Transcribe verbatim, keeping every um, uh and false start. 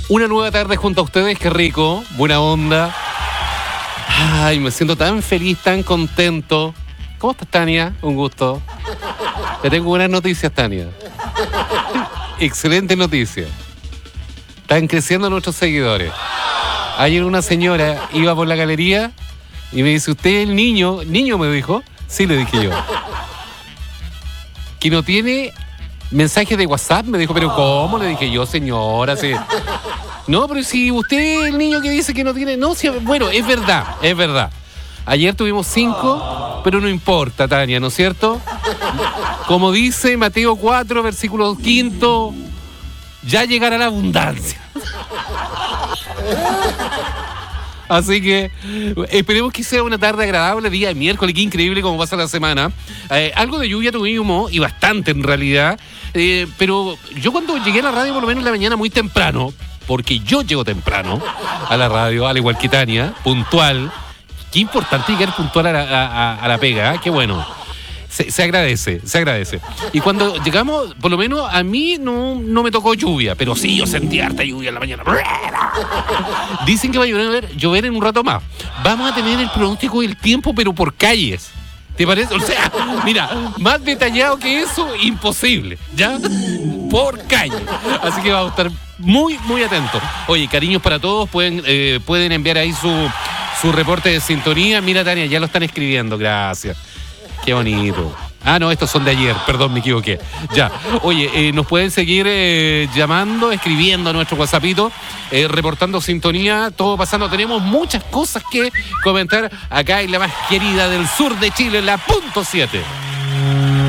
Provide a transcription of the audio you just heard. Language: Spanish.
Una nueva tarde junto a ustedes, qué rico, buena onda. Ay, me siento tan feliz, tan contento. ¿Cómo estás, Tania? Un gusto. Te tengo buenas noticias, Tania. Excelente noticia. Están creciendo nuestros seguidores. Ayer una señora iba por la galería y me dice, ¿usted es el niño? ¿Niño me dijo? Sí, le dije yo. ¿Que no tiene mensajes de WhatsApp? Me dijo, ¿pero cómo? Le dije yo, señora, sí. No, pero si usted es el niño que dice que no tiene... No, si, bueno, es verdad, es verdad. Ayer tuvimos cinco, pero no importa, Tania, ¿no es cierto? Como dice Mateo cuatro, versículo quinto, ya llegará la abundancia. Así que esperemos que sea una tarde agradable, día de miércoles, qué increíble cómo pasa la semana. Eh, algo de lluvia tuvimos, y bastante en realidad, eh, pero yo cuando llegué a la radio, por lo menos en la mañana, muy temprano, porque yo llego temprano a la radio, al igual que Tania, puntual. Qué importante llegar puntual a la, a, a la pega, ¿eh? Qué bueno. Se, se agradece, se agradece. Y cuando llegamos, por lo menos a mí no, no me tocó lluvia, pero sí yo sentí harta lluvia en la mañana. Dicen que va a llover, llover en un rato más. Vamos a tener el pronóstico del tiempo, pero por calles. ¿Te parece? O sea, mira, más detallado que eso, imposible, ¿ya? Por calle. Así que vamos a estar muy, muy atentos. Oye, cariños para todos, pueden, eh, pueden enviar ahí su, su reporte de sintonía. Mira, Tania, ya lo están escribiendo, gracias. Qué bonito. Ah, no, estos son de ayer, perdón, me equivoqué. Ya, oye, eh, nos pueden seguir eh, llamando, escribiendo a nuestro WhatsAppito, eh, reportando sintonía, todo pasando. Tenemos muchas cosas que comentar acá en la más querida del sur de Chile, la punto siete.